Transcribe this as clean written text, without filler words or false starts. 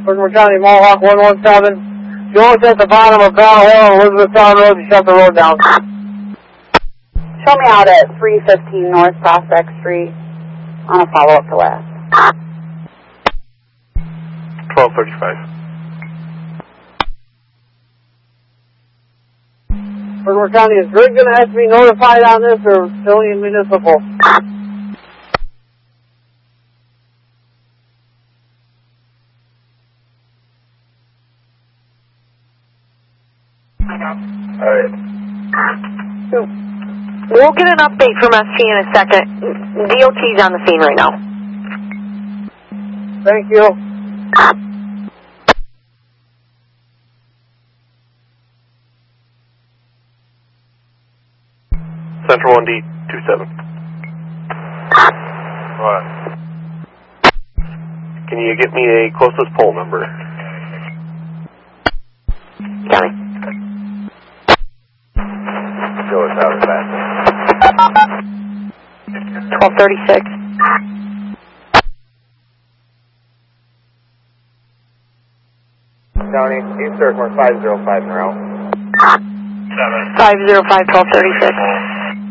Fernwood County, Mohawk 117. Joe's at the bottom of Bell Hill, Elizabethtown Road, to shut the road down. Show me out at 315 North Prospect Street on a follow-up to last. 1235. Fernwood County, is Greg going to have to be notified on this, or Fillion Municipal? Alright. We'll get an update from SC in a second. DOT's on the scene right now. Thank you. Central 1D27. What? Can you get me a closest pole number? Johnny. Show us how it's at. 1236. County, East Circular 505 in route. 505 1236.